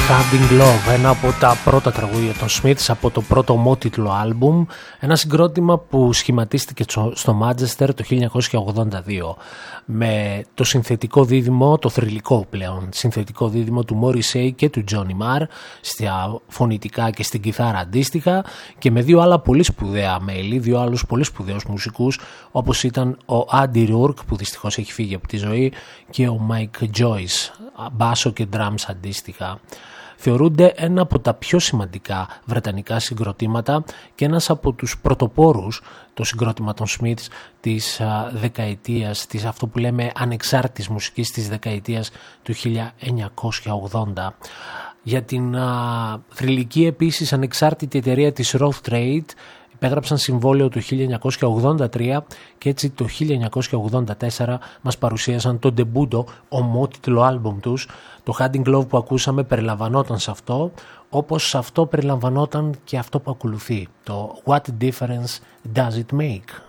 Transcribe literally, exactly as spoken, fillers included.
Hunting Love, ένα από τα πρώτα τραγούδια των Smiths από το πρώτο ομότιτλο άλμπουμ, ένα συγκρότημα που σχηματίστηκε στο Μάντσεστερ το χίλια εννιακόσια ογδόντα δύο με το συνθετικό δίδυμο, το θρυλικό πλέον συνθετικό δίδυμο του Morrissey και του Johnny Marr στα φωνητικά και στην κιθάρα αντίστοιχα, και με δύο άλλα πολύ σπουδαία μέλη, δύο άλλους πολύ σπουδαίους μουσικούς, όπως ήταν ο Andy Rourke που δυστυχώς έχει φύγει από τη ζωή και ο Mike Joyce, μπάσο και drums αντίστοιχα. Θεωρούνται ένα από τα πιο σημαντικά βρετανικά συγκροτήματα και ένας από τους πρωτοπόρους, το συγκρότημα των Smiths της α, δεκαετίας, της αυτό που λέμε ανεξάρτητης μουσικής της δεκαετίας του χίλια εννιακόσια ογδόντα. Για την α, θρυλική επίσης ανεξάρτητη εταιρεία της Rough Trade υπέγραψαν συμβόλαιο το χίλια εννιακόσια ογδόντα τρία και έτσι το χίλια εννιακόσια ογδόντα τέσσερα μας παρουσίασαν το ντεμπούτο ομότιτλο άλμπουμ τους. Το Hunting Love που ακούσαμε περιλαμβανόταν σε αυτό, όπως σε αυτό περιλαμβανόταν και αυτό που ακολουθεί, το What Difference Does It Make?